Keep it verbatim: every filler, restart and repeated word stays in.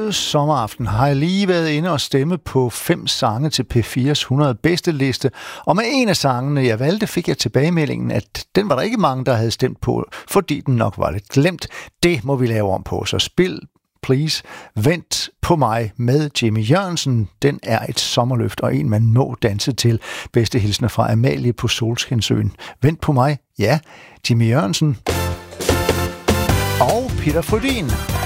røde sommeraften har jeg lige været inde og stemme på fem sange til P fires hundrede bedste liste, og med en af sangene, jeg valgte, fik jeg tilbagemeldingen, at den var der ikke mange, der havde stemt på, fordi den nok var lidt glemt. Det må vi lave om på, så spil, please, Vent på mig med Jimmy Jørgensen. Den er et sommerløft og en, man må danse til. Bedste hilsner fra Amalie på Solskinsøen. Vent på mig, ja, Jimmy Jørgensen og Peter Frödin.